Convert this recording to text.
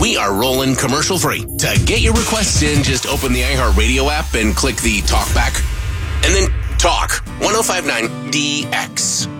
We are rolling commercial free. To get your requests in, just open the iHeartRadio app and click the talk back. And then talk 1059 DX.